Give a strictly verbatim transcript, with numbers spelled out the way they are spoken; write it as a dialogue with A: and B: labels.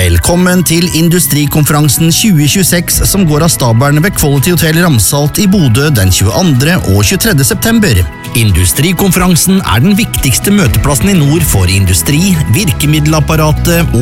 A: Velkommen til Industrikonferansen tjue tjueseks som går av stabelen ved Quality Hotel Ramsalt i Bodø den tjueandre og tjuetredje september. Industrikonferansen er den viktigste møteplassen i nord for industri, virkemiddelapparatet og